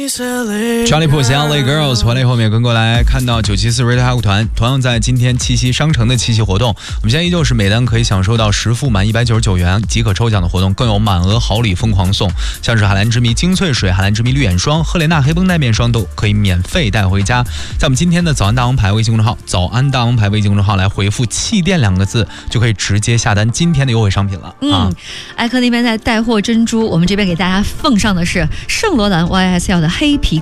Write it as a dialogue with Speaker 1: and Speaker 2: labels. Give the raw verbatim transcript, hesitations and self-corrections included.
Speaker 1: Charlie Puth L A Girls 回来以后，我们也跟过来看到九七四 Red Hawk 团同样在今天七夕商城的七夕活动，我们现在依旧是每单可以享受到十副满一百九十九元即可抽奖的活动，更有满额好礼疯狂送，像是海蓝之谜精粹水、海蓝之谜绿眼霜、赫莲娜黑绷带面霜都可以免费带回家。在我们今天的早安大王牌微信公众号早安大王牌微信公众号来回复气垫两个字，就可以直接下单今天的优惠商品了。
Speaker 2: 嗯，
Speaker 1: 啊，
Speaker 2: 艾克那边在带货珍珠，我们这边给大家奉上的是圣罗兰 Y S L 的黑皮